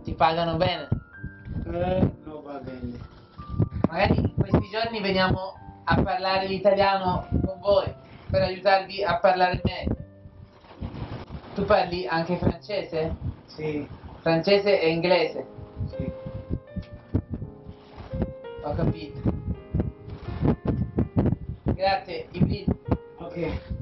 Ti pagano bene? No, va bene. Magari in questi giorni veniamo a parlare l'italiano con voi per aiutarvi a parlare meglio. Tu parli anche francese? Sì, Francese e inglese? sì. Ho capito. Grazie, Ibrahim. Ok.